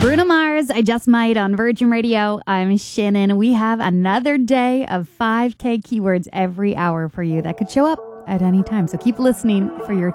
Bruno Mars, I Just Might on Virgin Radio. I'm Shannon. We have another day of 5K keywords every hour for you that could show up at any time. So keep listening for your